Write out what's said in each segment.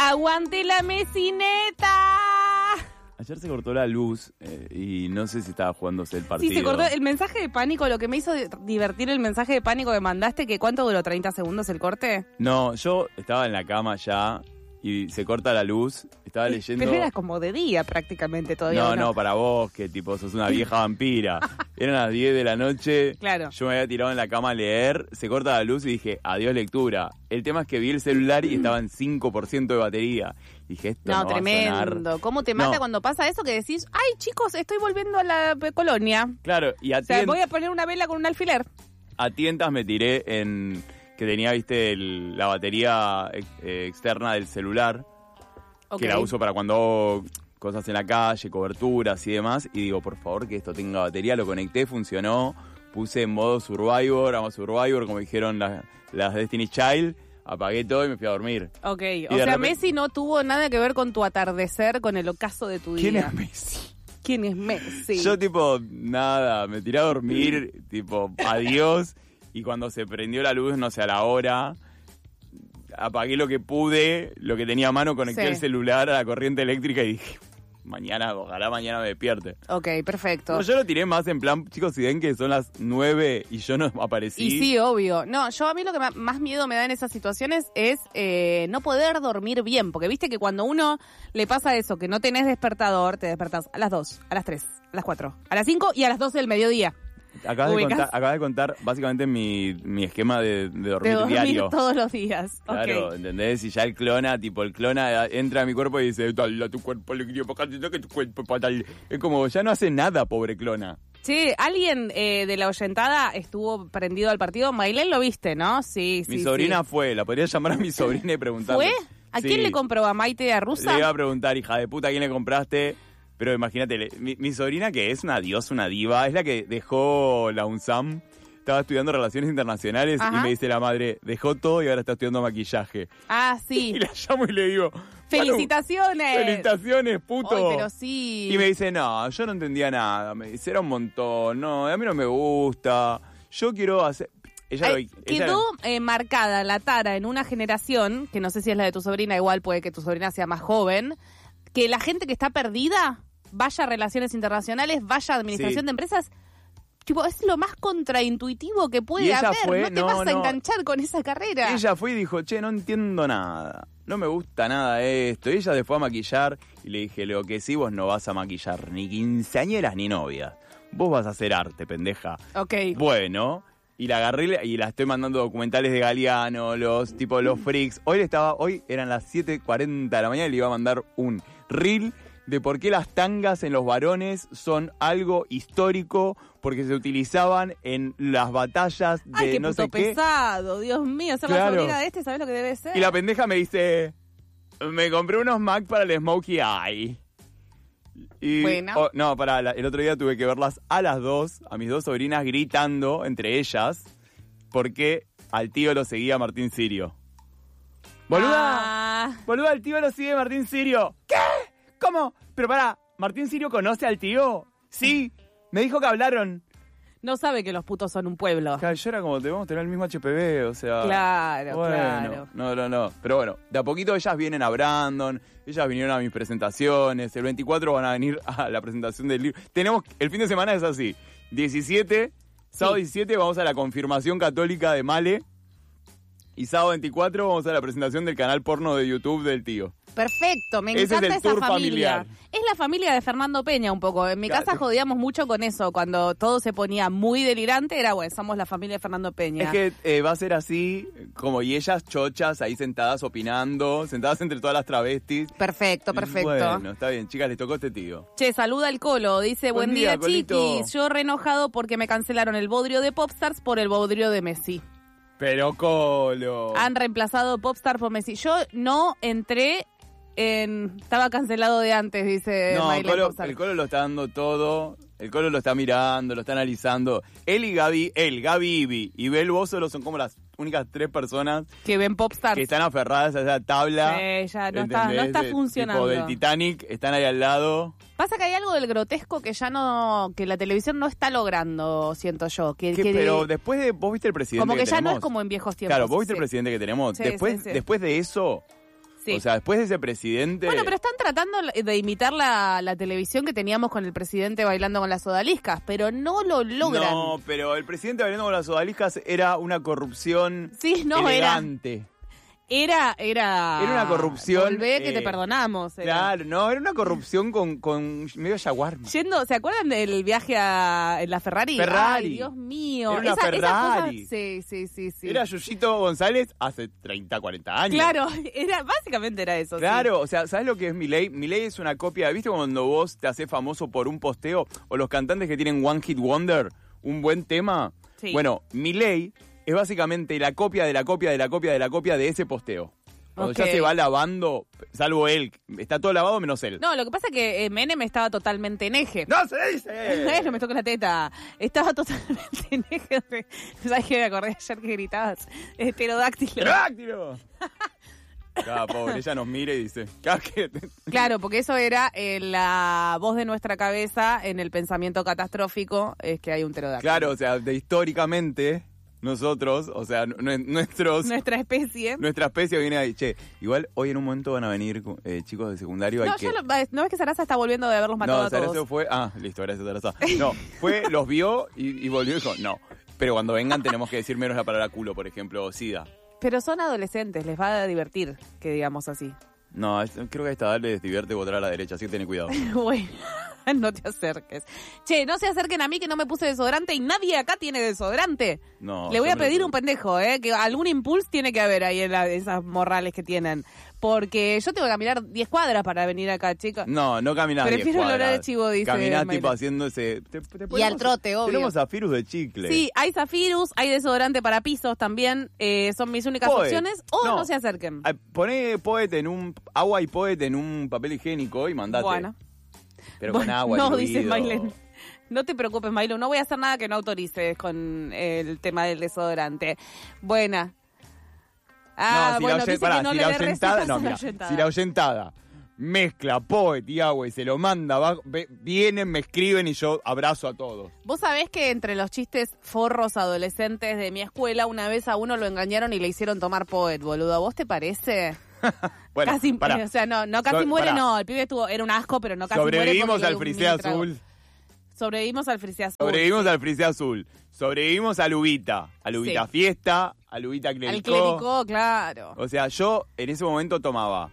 ¡Aguante la mesineta! Ayer se cortó la luz y no sé si estaba jugándose el partido. Sí, se cortó el mensaje de pánico. Lo que me hizo divertir el mensaje de pánico que mandaste, que ¿cuánto duró? ¿30 segundos el corte? No, yo estaba en la cama ya y se corta la luz. Estaba leyendo... Pero era como de día prácticamente todavía. No, para vos, que tipo sos una vieja vampira. Eran las 10 de la noche. Claro. Yo me había tirado en la cama a leer. Se corta la luz y dije, adiós lectura. El tema es que vi el celular y estaba en 5% de batería. Dije, esto no tremendo. va a sonar. ¿Cómo te mata cuando pasa eso que decís, ay, chicos, estoy volviendo a la colonia? Claro, y o sea, voy a poner una vela con un alfiler. A tientas me tiré en... que tenía, viste, la batería externa del celular. Okay. Que la uso para cuando hago cosas en la calle, coberturas y demás. Y digo, por favor, que esto tenga batería. Lo conecté, funcionó. Puse en modo Survivor, como dijeron las Destiny Child. Apagué todo y me fui a dormir. Ok, o sea, Messi no tuvo nada que ver con tu atardecer, con el ocaso de tu día. ¿Quién es Messi? ¿Quién es Messi? Yo, tipo, nada, me tiré a dormir, tipo, adiós. Y cuando se prendió la luz, no sé, a la hora... apagué lo que pude, lo que tenía a mano, conecté el celular a la corriente eléctrica y dije, ojalá mañana me despierte. Ok, perfecto. No, yo lo tiré más en plan, chicos, si ven que son las 9 y yo no aparecí. Y sí, obvio. No, a mí lo que más miedo me da en esas situaciones es no poder dormir bien, porque viste que cuando uno le pasa eso, que no tenés despertador, te despertás a las 2, a las 3, a las 4, a las 5 y a las 12 del mediodía. Acabas de contar básicamente mi esquema de dormir diario. Todos los días. Claro, okay. ¿Entendés? Y ya el clona entra a mi cuerpo y dice, dale a tu cuerpo alegría, que tu cuerpo fatal. Es como, ya no hace nada, pobre clona. Sí, alguien de la oyentada estuvo prendido al partido. Mailén lo viste, ¿no? Sí. Mi sobrina fue, la podría llamar a mi sobrina y preguntarle. ¿Fue? ¿A quién le compró? ¿A Maite a Rusa? Le iba a preguntar, hija de puta, ¿a quién le compraste? Pero imagínate, mi sobrina, que es una diosa, una diva, es la que dejó la UNSAM, estaba estudiando Relaciones Internacionales. Ajá. Y me dice la madre, dejó todo y ahora está estudiando maquillaje. Ah, sí. Y la llamo y le digo, ¡felicitaciones! ¡Felicitaciones, puto! Ay, pero sí. Y me dice, no, yo no entendía nada. Me dice, era un montón, no, a mí no me gusta, yo quiero hacer... Quedó marcada la tara en una generación, que no sé si es la de tu sobrina, igual puede que tu sobrina sea más joven, que la gente que está perdida... vaya a Relaciones Internacionales, vaya a Administración de Empresas, tipo, es lo más contraintuitivo que puede haber. No te vas a enganchar con esa carrera. Ella fue y dijo, che, no entiendo nada, no me gusta nada esto. Y ella se fue a maquillar y le dije, lo que sí, vos no vas a maquillar ni quinceañeras ni novias. Vos vas a hacer arte, pendeja. Ok. Bueno, y la agarré y la estoy mandando documentales de Galeano, los freaks. Hoy eran las 7:40 de la mañana y le iba a mandar un reel de por qué las tangas en los varones son algo histórico, porque se utilizaban en las batallas de ay, qué no sé qué. Pesado, Dios mío, ser la sobrina de ¿sabes lo que debe ser? Y la pendeja me dice, me compré unos Mac para el Smokey Eye. Y, bueno. El otro día tuve que verlas a las 2, a mis dos sobrinas gritando entre ellas, porque al tío lo seguía Martín Sirio. ¡Boluda! ¡Boluda, al tío lo sigue Martín Sirio! ¿Qué? ¿Cómo? Pero ¿Martín Sirio conoce al tío? Sí, me dijo que hablaron. No sabe que los putos son un pueblo. Claro, yo era como, debemos tener el mismo HPV, o sea... Claro, bueno, claro. No. Pero bueno, de a poquito ellas vienen a Brandon, ellas vinieron a mis presentaciones, el 24 van a venir a la presentación del libro. El fin de semana es así, 17, sábado 17 vamos a la confirmación católica de Male, y sábado 24 vamos a la presentación del canal porno de YouTube del tío. Perfecto, me encanta esa familia. Familiar. Es la familia de Fernando Peña un poco. En mi casa jodíamos mucho con eso. Cuando todo se ponía muy delirante, era bueno, somos la familia de Fernando Peña. Es que va a ser así, como y ellas chochas ahí sentadas opinando, sentadas entre todas las travestis. Perfecto. Bueno, está bien, chicas, les tocó este tío. Che, saluda al Colo, dice, buen día Colito. chiquis. Yo re enojado porque me cancelaron el bodrio de Popstars por el bodrio de Messi. Pero Colo. Han reemplazado Popstar por Messi. Yo no entré estaba cancelado de antes, dice Maile. El Colo lo está dando todo. El Colo lo está mirando, lo está analizando. Él y Gaby Ibi y Bel Bozo son como las únicas 3 personas que ven Popstars, que están aferradas a esa tabla. Sí, ya no está funcionando. Tipo del Titanic, están ahí al lado. Pasa que hay algo del grotesco que ya no, que la televisión no está logrando, siento yo. Pero después de, vos viste el presidente como que ya tenemos? no es como en viejos tiempos. Claro, vos viste el presidente que tenemos. Sí, después de eso... Sí. O sea, después de ese presidente... Bueno, pero están tratando de imitar la televisión que teníamos con el presidente bailando con las odaliscas, pero no lo logran. No, pero el presidente bailando con las odaliscas era una corrupción elegante. Era una corrupción. Volvé que te perdonamos. Claro, no, era una corrupción con medio yaguarma. ¿Se acuerdan del viaje en la Ferrari? Ferrari. Ay, Dios mío. Era una Ferrari. Sí. Era Yuyito González hace 30, 40 años. Claro, básicamente era eso. Claro, sí. O sea, ¿sabes lo que es Milei? Milei es una copia, ¿viste cuando vos te haces famoso por un posteo? O los cantantes que tienen One Hit Wonder, un buen tema. Sí. Bueno, Milei es básicamente la copia de la copia de la copia de la copia de ese posteo. Cuando ya se va lavando, salvo él, está todo lavado menos él. No, lo que pasa es que Menem estaba totalmente en eje. ¡No se dice! No me toco la teta. Estaba totalmente en eje. ¿Sabes qué me acordé ayer que gritabas? Pterodáctilo. ¡Pterodáctilo! Cada pobre, ella nos mira y dice... Claro, porque eso era la voz de nuestra cabeza en el pensamiento catastrófico, es que hay un pterodáctilo. Claro, o sea, históricamente... Nosotros, o sea, nuestra especie viene ahí. Che, igual hoy en un momento van a venir chicos de secundario. No, ¿no ves que Sarasa está volviendo de haberlos matado a todos? No, Sarasa fue... listo, gracias Sarasa. No, los vio y volvió y dijo, no. Pero cuando vengan tenemos que decir menos la palabra culo, por ejemplo, o sida. Pero son adolescentes, les va a divertir que digamos así. No, creo que a esta edad les divierte votar a la derecha, así que ten cuidado. Bueno, no te acerques. Che, no se acerquen a mí que no me puse desodorante y nadie acá tiene desodorante. No. Le voy a pedir un pendejo, que algún impulso tiene que haber ahí en esas morrales que tienen. Porque yo tengo que caminar 10 cuadras para venir acá, chicos. No caminás 10 cuadras. Prefiero el horario de chivo, dice Caminás Mayra. tipo haciendo ese... Y al trote, obvio. Tenemos Zafirus de chicle. Sí, hay Zafirus, hay desodorante para pisos también. Son mis únicas opciones. O no se acerquen. Poné agua y Poet en un papel higiénico y mandate. Bueno. Pero con agua no, diluido. dice Maylen. No te preocupes, Milo. No voy a hacer nada que no autorices con el tema del desodorante. Buena. Dice que no le dé recetas a la oyentada. Si la oyentada mezcla Poet y agua y se lo manda, vienen, me escriben y yo abrazo a todos. Vos sabés que entre los chistes forros adolescentes de mi escuela, una vez a uno lo engañaron y le hicieron tomar Poet, boludo. ¿A vos te parece? Bueno, casi, o sea, no casi muere, no. El pibe era un asco, pero no casi muere. Sobrevivimos al frisé azul. Sobrevivimos al frisé azul. Sobrevivimos al frisé azul. Sobrevivimos a Lubita. A Lubita Fiesta, a Lubita Clericó. Al Clericó, claro. O sea, yo en ese momento tomaba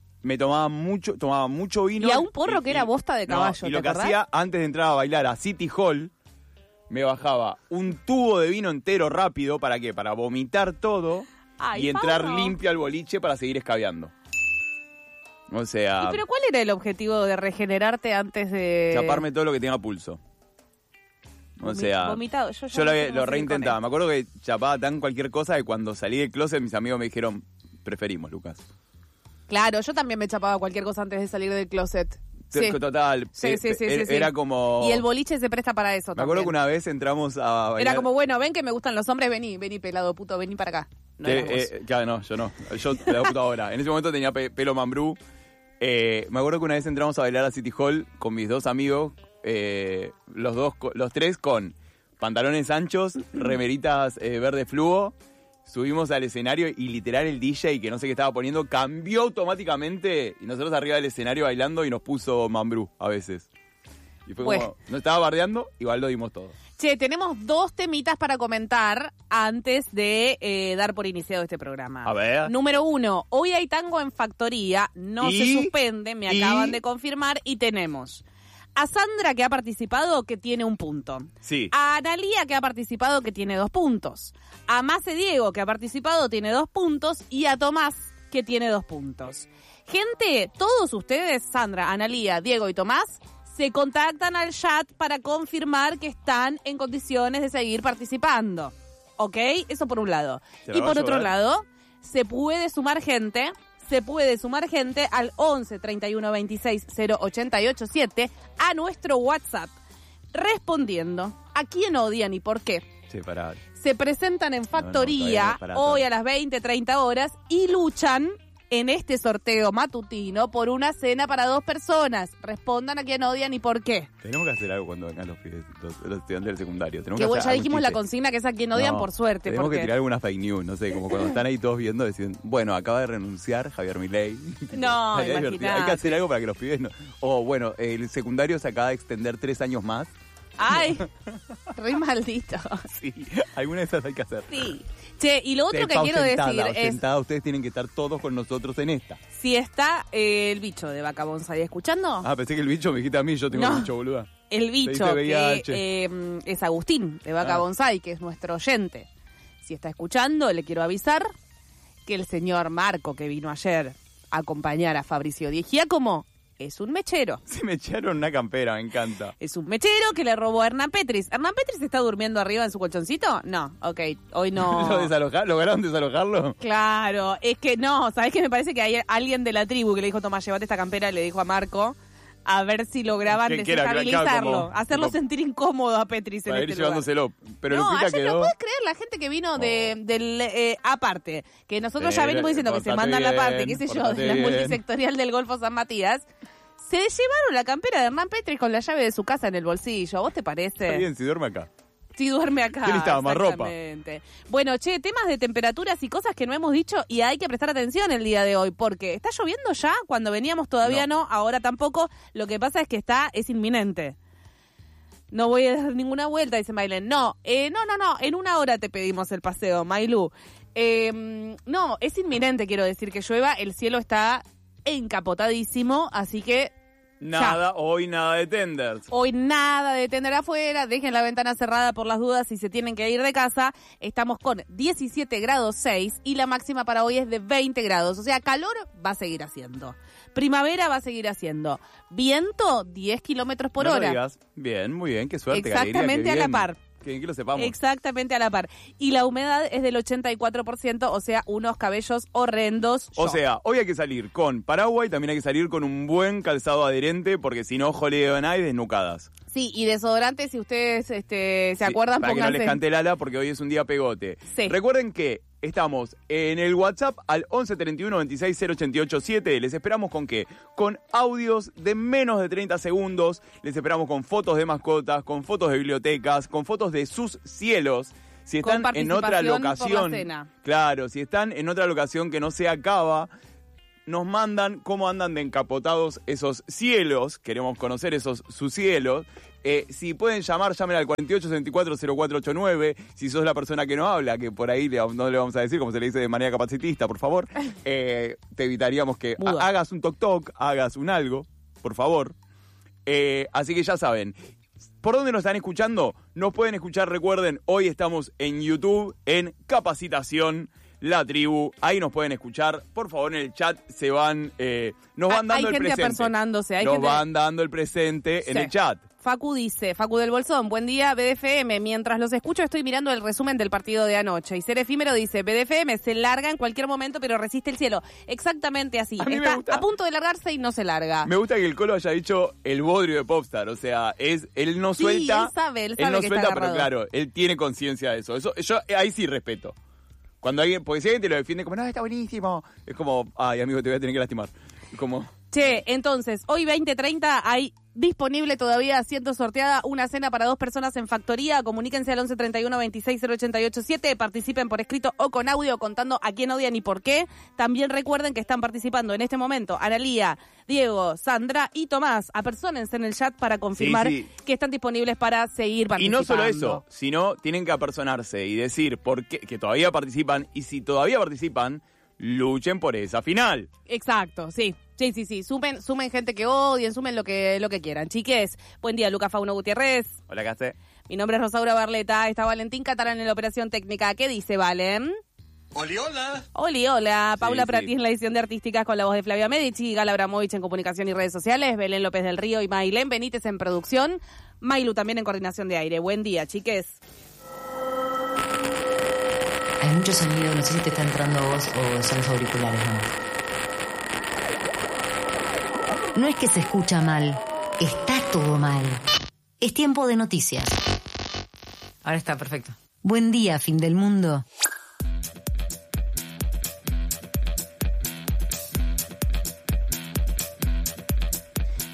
mucho vino. Y a un porro que era bosta de caballo, y lo que hacía antes de entrar a bailar a City Hall, me bajaba un tubo de vino entero rápido. ¿Para qué? Para vomitar todo. Ay, y entrar Pablo. limpio al boliche para seguir escabeando. O sea... ¿Pero cuál era el objetivo de regenerarte antes de...? Chaparme todo lo que tenga pulso. O sea... Vomitado. Yo lo reintentaba. Me acuerdo que chapaba tan cualquier cosa que cuando salí del closet mis amigos me dijeron, preferimos, Lucas. Claro, yo también me chapaba cualquier cosa antes de salir del closet. Sí. Total. Sí. Era como... Y el boliche se presta para eso Me acuerdo que una vez entramos a bailar... Era como, bueno, ven que me gustan los hombres, vení pelado puto, vení para acá. Claro, no, yo no. Yo pelado puto ahora. En ese momento tenía pelo mambrú. Me acuerdo que una vez entramos a bailar a City Hall con mis dos amigos, los tres con pantalones anchos, remeritas verde fluo. Subimos al escenario y literal el DJ, que no sé qué estaba poniendo, cambió automáticamente y nosotros arriba del escenario bailando y nos puso mambrú a veces. Y fue como, no estaba bardeando, igual lo dimos todo. Che, tenemos 2 temitas para comentar antes de dar por iniciado este programa. A ver. Número 1, hoy hay tango en Factoría, se suspende, me acaban de confirmar, y tenemos a Sandra, que ha participado, que tiene 1 punto. Sí. A Analía, que ha participado, que tiene 2 puntos. A Mace Diego, que ha participado, tiene 2 puntos. Y a Tomás, que tiene 2 puntos. Gente, todos ustedes, Sandra, Analía, Diego y Tomás, se contactan al chat para confirmar que están en condiciones de seguir participando. ¿Ok? Eso por un lado. Y por otro lado, se puede sumar gente al 11 31 26 088 7 a nuestro WhatsApp, respondiendo a quién odian y por qué. Sí, se presentan en Factoría hoy a las 20:30 y luchan en este sorteo matutino por una cena para 2 personas. Respondan a quién odian y por qué. Tenemos que hacer algo cuando vengan los estudiantes del secundario. Tenemos que hacer ya dijimos la consigna que es a quién odian, por suerte. Tenemos que tirar algunas fake news, no sé, como cuando están ahí todos viendo, deciden, bueno, acaba de renunciar Javier Milei. No, imagínate. Hay que hacer algo para que los pibes no... O bueno, el secundario se acaba de extender 3 años más. ¡Ay! Re maldito. Sí, alguna de esas hay que hacer. Sí. Che, y lo otro que quiero decir es... Ustedes tienen que estar todos con nosotros en esta. Si está el bicho de Vaca Bonsai escuchando... Ah, pensé que el bicho me dijiste a mí, yo tengo el bicho, boluda. El bicho, que es Agustín, de Vaca Bonsai, que es nuestro oyente. Si está escuchando, le quiero avisar que el señor Marco, que vino ayer a acompañar a Fabricio Di Giacomo, es un mechero. Sí, me echaron una campera, me encanta. Es un mechero que le robó a Hernán Petris. ¿Hernán Petris está durmiendo arriba en su colchoncito? No, ok, hoy no. ¿Lograron desalojarlo? Claro, es que no, ¿sabés qué? Me parece que hay alguien de la tribu que le dijo, Tomás, llévate esta campera, y le dijo a Marco, a ver si lograban desestabilizarlo, hacerlo sentir incómodo a Petris en este lugar. Llevándoselo. Pero no, Lupita ayer quedó... no puedes creer la gente que vino del aparte, que nosotros ya venimos diciendo que se mandan la parte, qué sé yo, de la multisectorial del Golfo San Matías. Se llevaron la campera de Hernán Petris con la llave de su casa en el bolsillo. ¿A vos te parece? Está bien, si duerme acá. Si duerme acá. ¿Qué necesitaba? ¿Más ropa? Bueno, che, temas de temperaturas y cosas que no hemos dicho y hay que prestar atención el día de hoy, porque está lloviendo ya, cuando veníamos todavía no, ahora tampoco. Lo que pasa es que es inminente. No voy a dar ninguna vuelta, dice Maylen. No, en 1 hora te pedimos el paseo, Maylu. No, es inminente, quiero decir, que llueva. El cielo está encapotadísimo, así que... Hoy nada de tenders. Hoy nada de tender afuera, dejen la ventana cerrada por las dudas si se tienen que ir de casa. Estamos con 17 grados 6 y la máxima para hoy es de 20 grados. O sea, calor va a seguir haciendo. Primavera va a seguir haciendo. Viento, 10 kilómetros por hora. Digas. Bien, muy bien, qué suerte. Exactamente a la par. Que lo sepamos. Exactamente a la par. Y la humedad es del 84%, o sea, unos cabellos horrendos. O sea, hoy hay que salir con paraguas y también hay que salir con un buen calzado adherente, porque si no, jolean ahí desnucadas. Sí, y desodorante, si ustedes se acuerdan, para pónganse... que no les cante el ala, porque hoy es un día pegote. Sí. Recuerden que estamos en el WhatsApp al 11 31 26 088 7. Les esperamos con ¿qué? Con audios de menos de 30 segundos. Les esperamos con fotos de mascotas, con fotos de bibliotecas, con fotos de sus cielos. Si están en otra locación, claro, si están en otra locación que no sea Cava, nos mandan cómo andan de encapotados esos cielos. Queremos conocer sus cielos. Si pueden llamen al 4864-0489. Si sos la persona que no habla, que por ahí no le vamos a decir, como se le dice de manera capacitista, por favor, te evitaríamos que hagas un toc-toc, hagas un algo, por favor. Así que ya saben. ¿Por dónde nos están escuchando? Nos pueden escuchar, recuerden, hoy estamos en YouTube, en Capacitación La Tribu. Ahí nos pueden escuchar. Por favor, en el chat nos van dando el presente. Nos van dando el presente en el chat. Facu dice, Facu del Bolsón, buen día BDFM, mientras los escucho estoy mirando el resumen del partido de anoche. Y Ser Efímero dice, BDFM se larga en cualquier momento pero resiste el cielo. Exactamente así, está a punto de largarse y no se larga. Me gusta que el Colo haya dicho el bodrio de Popstar, o sea, él no suelta. Él sabe no que suelta, está agarrado. Pero claro, él tiene conciencia de eso. Yo ahí sí respeto. Cuando porque si alguien te lo defiende como, no, está buenísimo, es como, ay amigo, te voy a tener que lastimar. Como... Che, entonces, hoy 20:30 hay disponible todavía, siendo sorteada una cena para 2 personas en Factoría. Comuníquense al 11 31 26 088 7. Participen por escrito o con audio contando a quién odian y por qué. También recuerden que están participando en este momento Analía, Diego, Sandra y Tomás. Apersónense en el chat para confirmar que están disponibles para seguir participando. Y no solo eso, sino tienen que apersonarse y decir por qué, que todavía participan. Y si todavía participan, luchen por esa final. Exacto, sí. Sí. Sumen gente que odien, sumen lo que quieran. Chiques, buen día, Lucas Fauno Gutiérrez. Hola, ¿qué hace? Mi nombre es Rosaura Barleta, está Valentín Catalán en la operación técnica. ¿Qué dice, Valen? Hola. Hola. Paula Prati en la edición de Artísticas con la voz de Flavia Medici, Gala Abramovich en comunicación y redes sociales, Belén López del Río y Mailén Benítez en producción, Mailu también en coordinación de aire. Buen día, chiques. Hay mucho sonido, no sé si te está entrando a vos o son los auriculares, ¿no? No es que se escucha mal, está todo mal. Es tiempo de noticias. Ahora está, perfecto. Buen día, fin del mundo.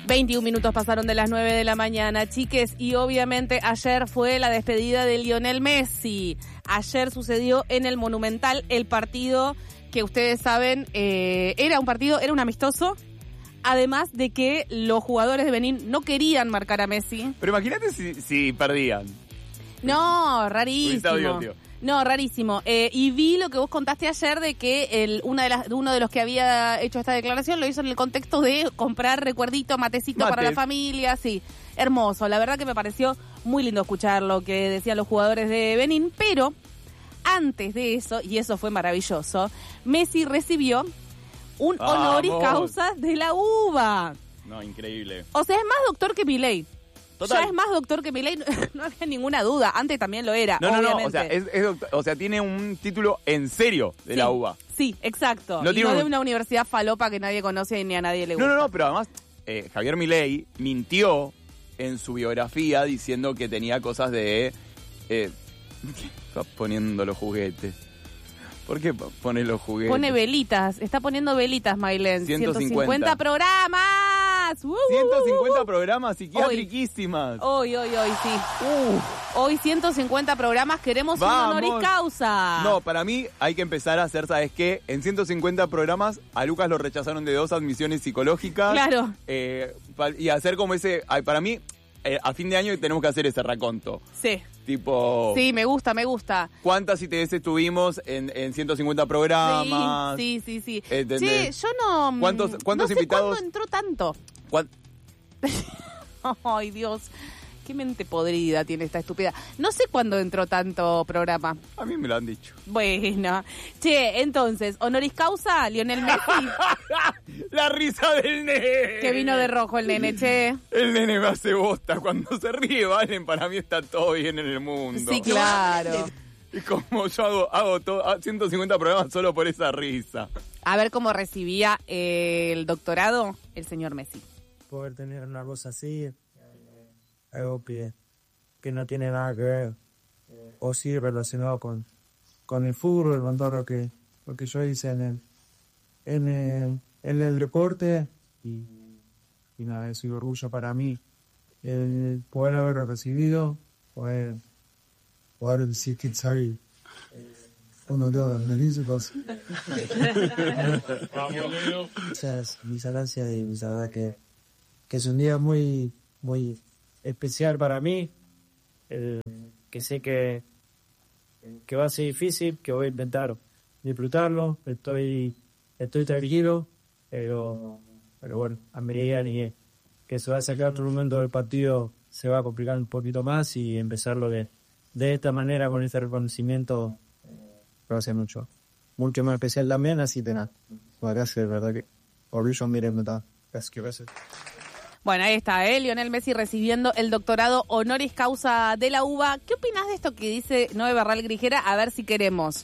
21 minutos pasaron de las 9 de la mañana, chiques, y obviamente ayer fue la despedida de Lionel Messi. Ayer sucedió en el Monumental el partido que ustedes saben, era un amistoso, además de que los jugadores de Benín no querían marcar a Messi. Pero imagínate si perdían. No, rarísimo. No, rarísimo. Y vi lo que vos contaste ayer de que uno de los que había hecho esta declaración lo hizo en el contexto de comprar recuerdito, matecito para la familia. Sí, hermoso. La verdad que me pareció muy lindo escuchar lo que decían los jugadores de Benín, pero antes de eso, y eso fue maravilloso, Messi recibió un honoris causa de la UBA. No, increíble. O sea, es más doctor que Milei. Total. Ya es más doctor que Milei, no había ninguna duda. Antes también lo era, obviamente. O sea, es doctor, o sea, tiene un título en serio de la UBA. Sí, exacto. No de una universidad falopa que nadie conoce ni a nadie le gusta. No, pero además Javier Milei mintió en su biografía diciendo que tenía cosas de... Está poniendo los juguetes. ¿Por qué pone los juguetes? Pone velitas, está poniendo velitas, Maylen. 150 programas. 150 programas psiquiatriquísimas. Hoy, sí. Hoy 150 programas, queremos un honoris causa. No, para mí hay que empezar a hacer, ¿sabes qué? En 150 programas a Lucas lo rechazaron de 2 admisiones psicológicas. Claro. Y hacer como ese... Para mí, a fin de año tenemos que hacer ese raconto. Sí. Tipo... Sí, me gusta. ¿Cuántas ITS tuvimos en 150 programas? Sí. ¿Entendés? Sí, yo no... ¿Cuántos no sé invitados? ¿Cuándo entró tanto? Ay, Dios. Qué mente podrida tiene esta estúpida. No sé cuándo entró tanto programa. A mí me lo han dicho. Bueno. Che, entonces, honoris causa, Lionel Messi. La risa del nene. Que vino de rojo el nene, che. El nene me hace bosta. Cuando se ríe, Valen, para mí está todo bien en el mundo. Sí, claro. Y como yo hago 150 programas solo por esa risa. A ver cómo recibía el doctorado el señor Messi. Poder tener una cosa así... algo que no tiene nada que ver o sí relacionado con el fútbol, con todo lo que yo hice en el deporte y nada, es un orgullo para mí el poder haberlo recibido, poder decir que soy uno de los melísicos. Muchas gracias y la verdad que es un día muy especial para mí, que sé que va a ser difícil, que voy a intentar disfrutarlo, estoy tranquilo, pero bueno, a medida que se va a sacar otro momento del partido se va a complicar un poquito más y empezarlo de esta manera con este reconocimiento va a ser mucho más especial también, así que nada, gracias, de verdad que orgullo, miren, gracias. Bueno, ahí está, Lionel Messi recibiendo el doctorado honoris causa de la UBA. ¿Qué opinás de esto que dice Noé Barral Grijera? A ver si queremos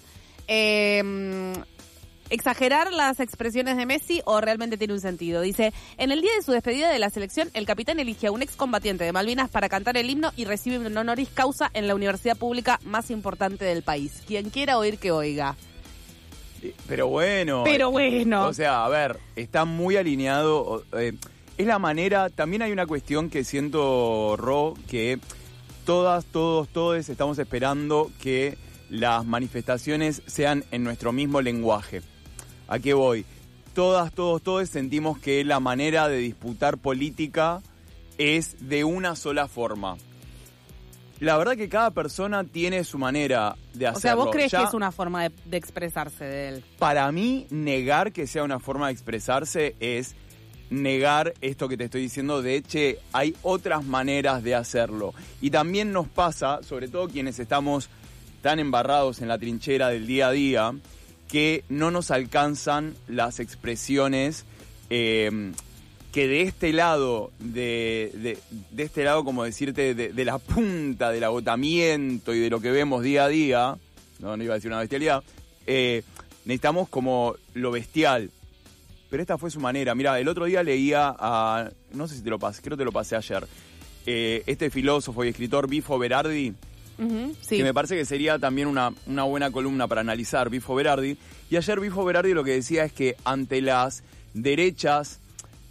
exagerar las expresiones de Messi o realmente tiene un sentido. Dice, en el día de su despedida de la selección, el capitán elige a un excombatiente de Malvinas para cantar el himno y recibe un honoris causa en la universidad pública más importante del país. Quien quiera oír que oiga. Pero bueno. O sea, a ver, está muy alineado... Es la manera, también hay una cuestión que siento, Ro, que todos estamos esperando que las manifestaciones sean en nuestro mismo lenguaje. ¿A qué voy? Todos sentimos que la manera de disputar política es de una sola forma. La verdad que cada persona tiene su manera de hacerlo. O sea, ¿vos crees que es una forma de expresarse de él? Para mí, negar que sea una forma de expresarse es... negar esto que te estoy diciendo, de hecho hay otras maneras de hacerlo. Y también nos pasa, sobre todo quienes estamos tan embarrados en la trinchera del día a día, que no nos alcanzan las expresiones que de este lado, de este lado, como decirte, de la punta del agotamiento y de lo que vemos día a día, no iba a decir una bestialidad, necesitamos como lo bestial. Pero esta fue su manera. Mira, el otro día leía a... no sé si te lo pasé, creo que te lo pasé ayer. Este filósofo y escritor Bifo Berardi, sí, que me parece que sería también una buena columna para analizar, Bifo Berardi. Y ayer Bifo Berardi lo que decía es que ante las derechas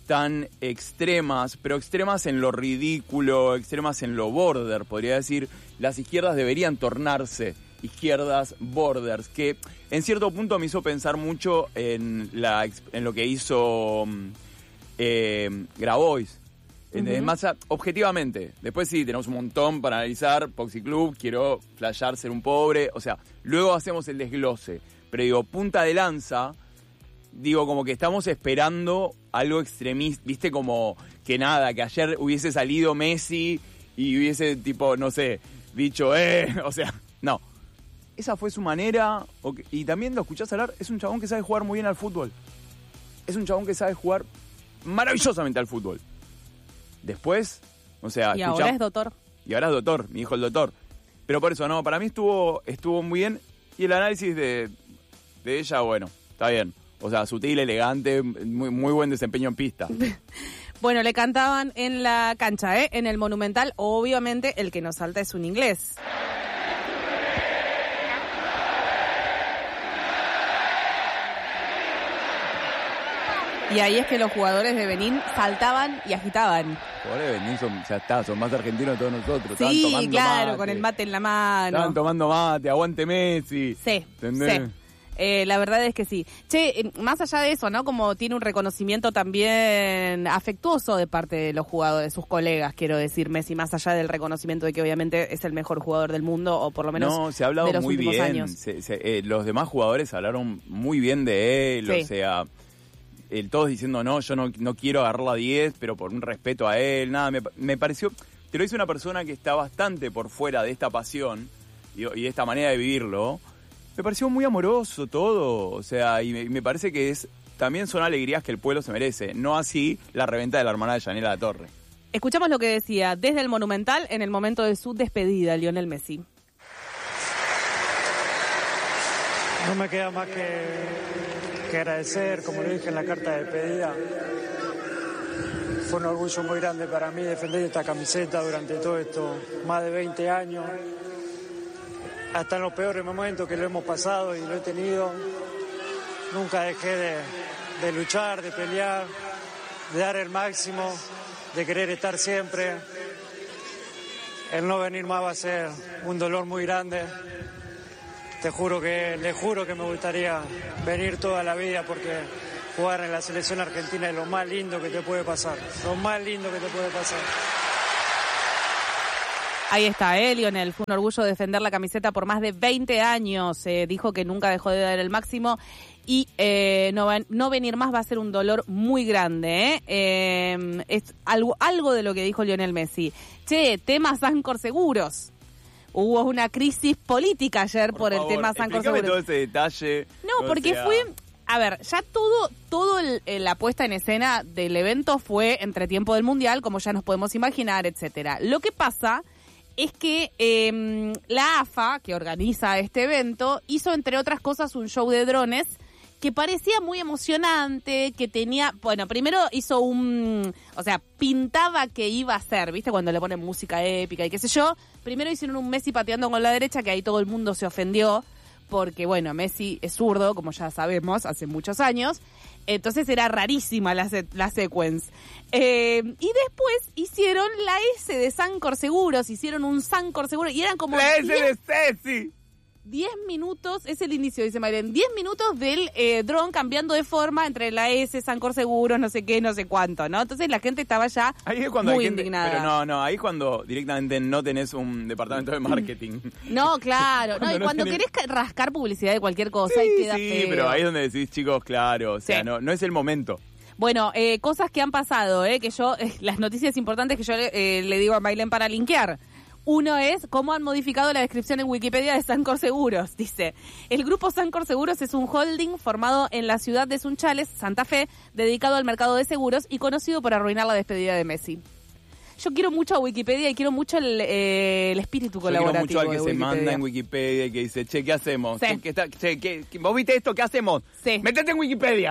tan extremas, pero extremas en lo ridículo, extremas en lo border, podría decir, las izquierdas deberían tornarse izquierdas borders, que en cierto punto me hizo pensar mucho en lo que hizo Grabois. Más objetivamente. Después sí, tenemos un montón para analizar. Poxy Club, quiero flashear ser un pobre. O sea, luego hacemos el desglose. Pero digo, punta de lanza, digo, como que estamos esperando algo extremista. Viste, como que nada, que ayer hubiese salido Messi y hubiese, tipo, no sé, dicho, o sea, no. Esa fue su manera. Y también lo escuchás hablar, es un chabón que sabe jugar muy bien al fútbol. Es un chabón que sabe jugar maravillosamente al fútbol. Después, o sea... Y ahora es doctor. Y ahora es doctor, mi hijo el doctor. Pero por eso, no, para mí estuvo muy bien. Y el análisis de ella, bueno, está bien. O sea, sutil, elegante, muy buen desempeño en pista. Bueno, le cantaban en la cancha, en el Monumental. Obviamente, el que nos salta es un inglés. Y ahí es que los jugadores de Benín saltaban y agitaban. Los jugadores de Benín son más argentinos que todos nosotros. Sí, claro, mate, con el mate en la mano. Estaban tomando mate, aguante Messi. Sí, ¿entendés? Sí. La verdad es que sí. Che, más allá de eso, ¿no? Como tiene un reconocimiento también afectuoso de parte de los jugadores, de sus colegas, quiero decir, Messi, más allá del reconocimiento de que obviamente es el mejor jugador del mundo, o por lo menos no, se ha hablado de los muy últimos bien. años. Los demás jugadores hablaron muy bien de él, sí. O sea... todos diciendo, no, yo no quiero agarrar la 10, pero por un respeto a él, nada, me pareció, te lo dice una persona que está bastante por fuera de esta pasión y de esta manera de vivirlo, me pareció muy amoroso todo, o sea, y me parece que también son alegrías que el pueblo se merece, no así la reventa de la hermana de Yanela La Torre. Escuchamos lo que decía desde el Monumental en el momento de su despedida, Lionel Messi. No me queda más que agradecer, como le dije en la carta de despedida. Fue un orgullo muy grande para mí defender esta camiseta durante todo esto, más de 20 años. Hasta en los peores momentos que lo hemos pasado y lo he tenido, nunca dejé de luchar, de pelear, de dar el máximo, de querer estar siempre. El no venir más va a ser un dolor muy grande. Le juro que me gustaría venir toda la vida porque jugar en la selección argentina es lo más lindo que te puede pasar. Lo más lindo que te puede pasar. Ahí está, Lionel. Fue un orgullo defender la camiseta por más de 20 años. Dijo que nunca dejó de dar el máximo y no venir más va a ser un dolor muy grande. Es algo de lo que dijo Lionel Messi. Che, temas Sancor Seguros. Hubo una crisis política ayer por el tema Sancor Seguros. Todo ese detalle. No, porque fue... A ver, ya todo la puesta en escena del evento fue entre tiempo del Mundial, como ya nos podemos imaginar, etcétera. Lo que pasa es que la AFA, que organiza este evento, hizo, entre otras cosas, un show de drones que parecía muy emocionante, que tenía... Bueno, primero hizo o sea, pintaba que iba a ser, ¿viste? Cuando le ponen música épica y qué sé yo. Primero hicieron un Messi pateando con la derecha, que ahí todo el mundo se ofendió, porque, bueno, Messi es zurdo, como ya sabemos, hace muchos años. Entonces era rarísima la sequence. Y después hicieron la S de Sancor Seguros, hicieron un Sancor Seguros, y eran como... ¡La S de Ceci! 10 minutos, es el inicio, dice Mayren, 10 minutos del dron cambiando de forma entre la S, Sancor Seguros, no sé qué, no sé cuánto, ¿no? Entonces la gente estaba ya ahí es cuando muy indignada. Pero ahí cuando directamente no tenés un departamento de marketing. No, claro, cuando querés rascar publicidad de cualquier cosa, ahí queda feo. Sí, pero ahí es donde decís, chicos, claro, o sea, no es el momento. Bueno, cosas que han pasado, que yo, las noticias importantes que yo le digo a Maylen para linkear. Uno es cómo han modificado la descripción en Wikipedia de Sancor Seguros. Dice, el grupo Sancor Seguros es un holding formado en la ciudad de Sunchales, Santa Fe, dedicado al mercado de seguros y conocido por arruinar la despedida de Messi. Yo quiero mucho a Wikipedia y quiero mucho el espíritu colaborativo. Yo quiero mucho al que se manda en Wikipedia y que dice, che, ¿qué hacemos? Sí. ¿Vos viste esto? ¿Qué hacemos? Sí. ¡Métete en Wikipedia!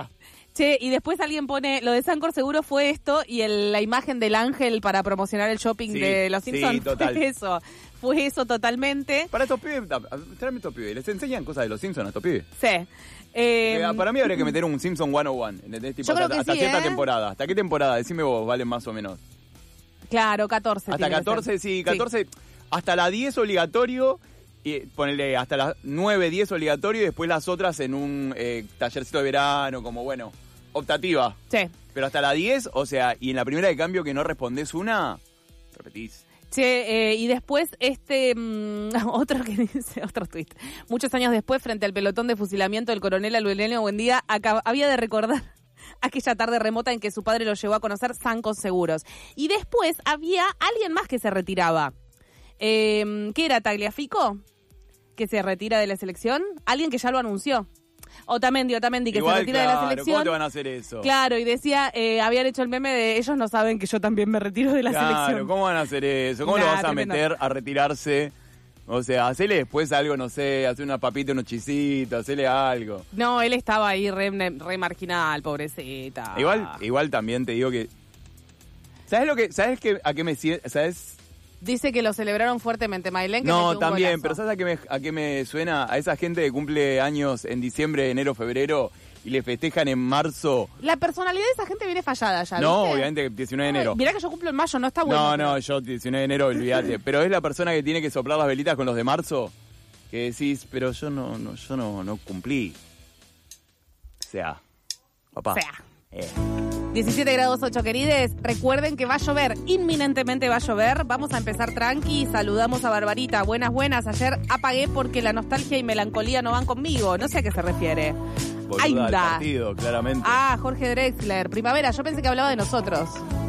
Che, y después alguien pone, lo de Sancor seguro fue esto y la imagen del ángel para promocionar el shopping de Los Simpsons. Sí, total. Fue eso totalmente. Para estos pibes, tráeme estos pibes, ¿les enseñan cosas de Los Simpsons a estos pibes? Sí. Para mí habría que meter un Simpson 101, ¿entendés? Tipo, hasta cierta temporada. ¿Hasta qué temporada? Decime vos, vale más o menos. Claro, 14. Hasta 14, sí, 14. Sí. Hasta la 10 obligatorio, y ponele hasta las 9, 10 obligatorio y después las otras en un tallercito de verano, como bueno, optativa. Sí. Pero hasta la 10, o sea, y en la primera de cambio que no respondés una, repetís. Che, y después otro que dice, otro tweet. Muchos años después, frente al pelotón de fusilamiento del coronel Aurelio Buendía, había de recordar aquella tarde remota en que su padre lo llevó a conocer Sancor Seguros. Y después había alguien más que se retiraba. ¿Qué era, Tagliafico? ¿Que se retira de la selección? Alguien que ya lo anunció. Otamendi, que igual, se retira de la selección. ¿Cómo te van a hacer eso? Claro, y decía, habían hecho el meme de ellos no saben que yo también me retiro de la selección. Claro, ¿cómo van a hacer eso? ¿Cómo lo vas a meter a retirarse? O sea, hacele después algo, no sé, hacer una papita, unos chisitos, hacele algo. No, él estaba ahí re marginal, pobrecita. Igual también te digo que... ¿Sabes a qué me siento? ¿Sabes? Dice que lo celebraron fuertemente, Mailén. No, también, pero ¿sabes a qué me suena? A esa gente que cumple años en diciembre, enero, febrero y le festejan en marzo. La personalidad de esa gente viene fallada ya, No, ¿viste? obviamente 19 de enero. Mirá que yo cumplo en mayo, no está bueno. No, yo 19 de enero, olvídate. Pero es la persona que tiene que soplar las velitas con los de marzo, que decís, pero yo no cumplí. O sea, papá. 17 grados 8, querides. Recuerden que va a llover, inminentemente va a llover. Vamos a empezar tranqui. Saludamos a Barbarita. Buenas. Ayer apagué porque la nostalgia y melancolía no van conmigo. No sé a qué se refiere. Boluda, al partido, claramente. Jorge Drexler. Primavera, yo pensé que hablaba de nosotros.